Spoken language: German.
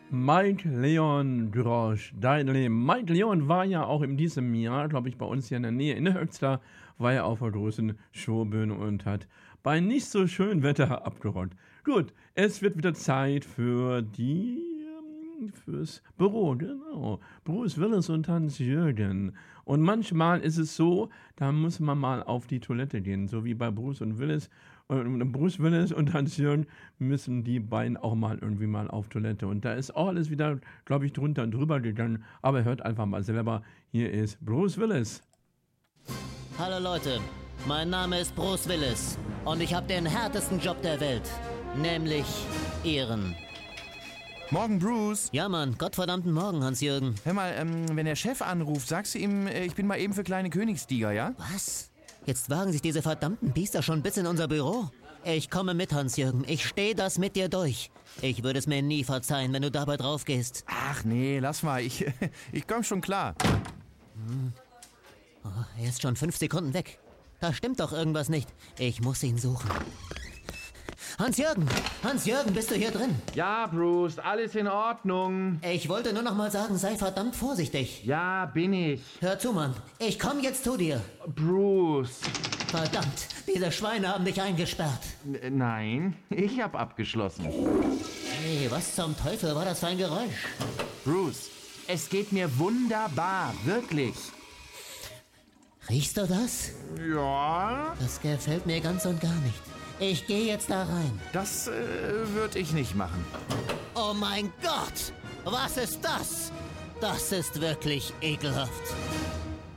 Mike Leon Drosch, Deidle. Mike Leon war ja auch in diesem Jahr, glaube ich, bei uns hier in der Nähe in Höxter, war ja auf der großen Showbühne und hat bei nicht so schönem Wetter abgeräumt. Gut, es wird wieder Zeit für fürs Büro, genau. Bruce Willis und Hans-Jürgen. Und manchmal ist es so, da muss man mal auf die Toilette gehen, so wie bei Bruce und Willis. Und Bruce Willis und Hans-Jürgen müssen die beiden auch mal irgendwie mal auf Toilette. Und da ist auch alles wieder, glaube ich, drunter und drüber gegangen. Aber hört einfach mal selber. Hier ist Bruce Willis. Hallo Leute, mein Name ist Bruce Willis und ich habe den härtesten Job der Welt, nämlich Ihren. Morgen, Bruce. Ja Mann, gottverdammten Morgen, Hans-Jürgen. Hör mal, wenn der Chef anruft, sagst du ihm, ich bin mal eben für kleine Königstiger, ja? Was? Jetzt wagen sich diese verdammten Biester schon bis in unser Büro? Ich komme mit, Hans-Jürgen. Ich stehe das mit dir durch. Ich würde es mir nie verzeihen, wenn du dabei drauf gehst. Ach nee, lass mal, ich komm schon klar. Oh, er ist schon 5 Sekunden weg. Da stimmt doch irgendwas nicht. Ich muss ihn suchen. Hans-Jürgen! Hans-Jürgen, bist du hier drin? Ja, Bruce, alles in Ordnung. Ich wollte nur noch mal sagen, sei verdammt vorsichtig. Ja, bin ich. Hör zu, Mann. Ich komm jetzt zu dir. Bruce. Verdammt, diese Schweine haben dich eingesperrt. Nein, ich hab abgeschlossen. Hey, was zum Teufel war das für ein Geräusch? Bruce, es geht mir wunderbar, wirklich. Riechst du das? Ja, Das gefällt mir ganz und gar nicht. Ich gehe jetzt da rein. das würde ich nicht machen. Oh mein Gott! Was ist das? Das ist wirklich ekelhaft.